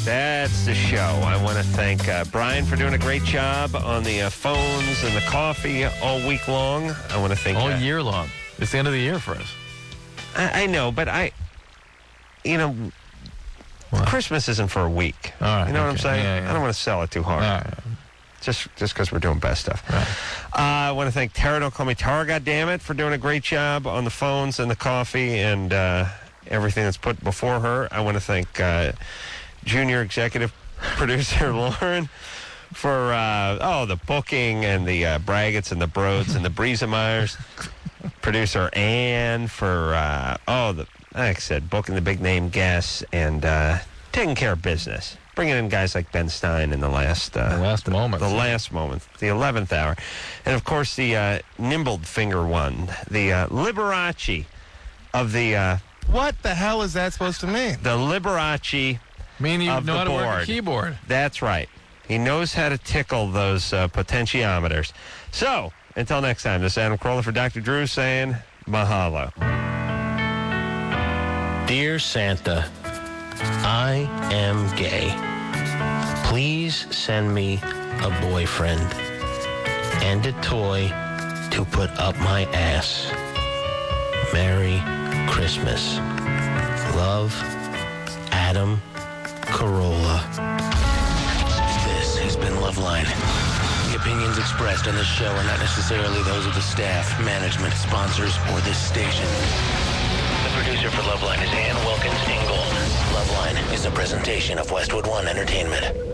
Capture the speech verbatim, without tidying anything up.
That's the show. I want to thank uh, Brian for doing a great job on the uh, phones and the coffee all week long. I want to thank... All uh, year long. It's the end of the year for us. I, I know, but I... You know... What? Christmas isn't for a week. All right, you know okay. what I'm saying? Yeah, yeah. I don't want to sell it too hard. All right. Just just because we're doing best stuff. Right. Uh, I want to thank Tara, don't call me Tara, goddammit, for doing a great job on the phones and the coffee and uh, everything that's put before her. I want to thank uh, junior executive producer Lauren for, uh, oh, the booking and the uh, Braggots and the Broads and the Briesemeyers. Producer Ann for, uh, oh, the like I said, booking the big name guests and uh, taking care of business. Bringing in guys like Ben Stein in the last... Uh, the last moment. The last moment, the eleventh hour. And, of course, the uh, nimbled finger one, the uh, Liberace of the... Uh, what the hell is that supposed to mean? The Liberace Meaning you of know the how to board. work a keyboard. That's right. He knows how to tickle those uh, potentiometers. So, until next time, this is Adam Carolla for Doctor Drew saying mahalo. Dear Santa, I am gay. Please send me a boyfriend and a toy to put up my ass. Merry Christmas. Love, Adam Carolla. This has been Loveline. The opinions expressed on this show are not necessarily those of the staff, management, sponsors, or this station. The producer for Loveline is Ann Wilkins Ingold. Loveline is a presentation of Westwood One Entertainment.